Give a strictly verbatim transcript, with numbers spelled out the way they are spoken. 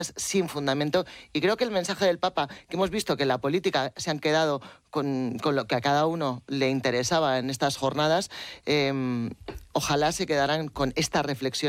sin fundamento, y creo que el mensaje del Papa, que hemos visto que en la política se han quedado con, con lo que a cada uno le interesaba en estas jornadas, eh, ojalá se quedaran con esta reflexión